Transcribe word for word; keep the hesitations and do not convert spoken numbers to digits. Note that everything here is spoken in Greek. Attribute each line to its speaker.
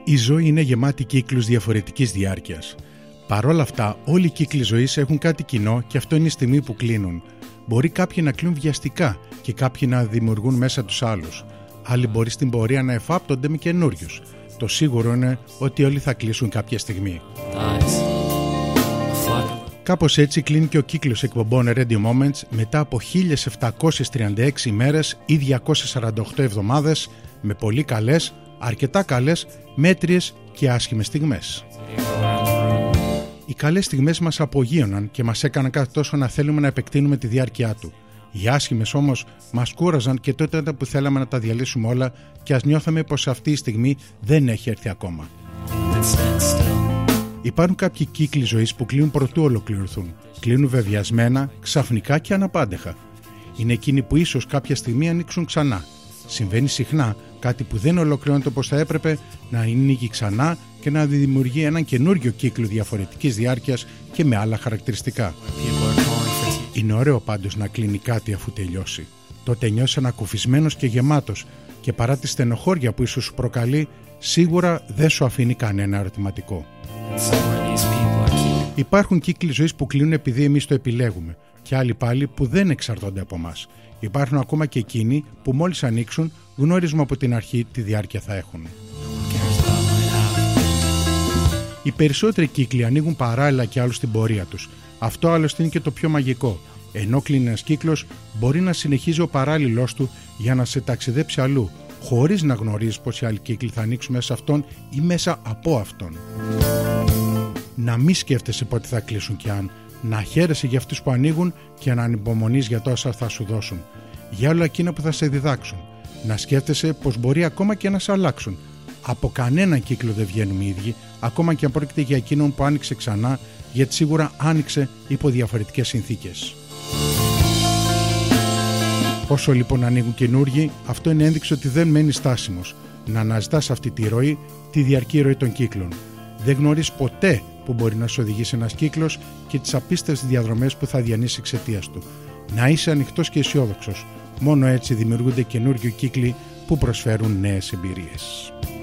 Speaker 1: Η ζωή είναι γεμάτη κύκλους διαφορετικής διάρκειας. Παρ' όλα αυτά, όλοι οι κύκλοι ζωής έχουν κάτι κοινό και αυτό είναι η στιγμή που κλείνουν. Μπορεί κάποιοι να κλείνουν βιαστικά και κάποιοι να δημιουργούν μέσα τους άλλους. Άλλοι μπορεί στην πορεία να εφάπτονται με καινούριους. Το σίγουρο είναι ότι όλοι θα κλείσουν κάποια στιγμή. Κάπως έτσι κλείνει και ο κύκλος εκπομπών Radio Moments μετά από χίλιες επτακόσιες τριάντα έξι ημέρες ή διακόσιες σαράντα οκτώ εβδομάδες με πολύ καλές, αρκετά καλές, μέτριες και άσχημες στιγμές. Οι καλές στιγμές μας απογείωναν και μας έκαναν κάθε τόσο να θέλουμε να επεκτείνουμε τη διάρκεια του. Οι άσχημες όμως μας κούραζαν και τότε ήταν που θέλαμε να τα διαλύσουμε όλα και ας νιώθαμε πως αυτή η στιγμή δεν έχει έρθει ακόμα. Υπάρχουν κάποιοι κύκλοι ζωής που κλείνουν προτού ολοκληρωθούν. Κλείνουν βεβαιασμένα, ξαφνικά και αναπάντεχα. Είναι εκείνοι που ίσως κάποια στιγμή ανοίξουν ξανά. Συμβαίνει συχνά κάτι που δεν ολοκληρώνεται όπως θα έπρεπε να ανοίγει ξανά και να δημιουργεί έναν καινούριο κύκλο διαφορετικής διάρκειας και με άλλα χαρακτηριστικά. Είναι ωραίο πάντως να κλείνει κάτι αφού τελειώσει. Τότε νιώσεις ανακουφισμένος και γεμάτος και παρά τη στενοχώρια που ίσως σου προκαλεί, σίγουρα δεν σου αφήνει κανένα ερωτηματικό. Υπάρχουν κύκλοι ζωής που κλείνουν επειδή εμείς το επιλέγουμε και άλλοι πάλι που δεν εξαρτώνται από μας. Υπάρχουν ακόμα και εκείνοι που μόλις ανοίξουν γνωρίζουμε από την αρχή τι διάρκεια θα έχουν. Οι περισσότεροι κύκλοι ανοίγουν παράλληλα και άλλους στην πορεία τους. Αυτό άλλωστε είναι και το πιο μαγικό. Ενώ κλείνει ένας κύκλος, μπορεί να συνεχίζει ο παράλληλός του για να σε ταξιδέψει αλλού, χωρίς να γνωρίζεις πως οι άλλοι κύκλοι θα ανοίξουν μέσα σε αυτόν ή μέσα από αυτόν. Να μην σκέφτεσαι πότε θα κλείσουν κι αν, να χαίρεσαι για αυτούς που ανοίγουν και να ανυπομονείς για τόσα θα σου δώσουν, για όλα εκείνα που θα σε διδάξουν. Να σκέφτεσαι πως μπορεί ακόμα και να σε αλλάξουν. Από κανέναν κύκλο δεν βγαίνουμε οι ίδιοι, ακόμα και αν πρόκειται για εκείνον που άνοιξε ξανά, γιατί σίγουρα άνοιξε υπό διαφορετικές συνθήκες. Όσο λοιπόν ανοίγουν καινούργοι, αυτό είναι ένδειξη ότι δεν μένει στάσιμος. Να αναζητάς αυτή τη ροή, τη διαρκή ροή των κύκλων. Δεν γνωρίζεις ποτέ που μπορεί να σου οδηγήσει ένας κύκλος και τις απίστευτες διαδρομές που θα διανύσει εξαιτίας του. Να είσαι ανοιχτός και αισιόδοξος. Μόνο έτσι δημιουργούνται καινούργιοι κύκλοι που προσφέρουν νέες εμπειρίες.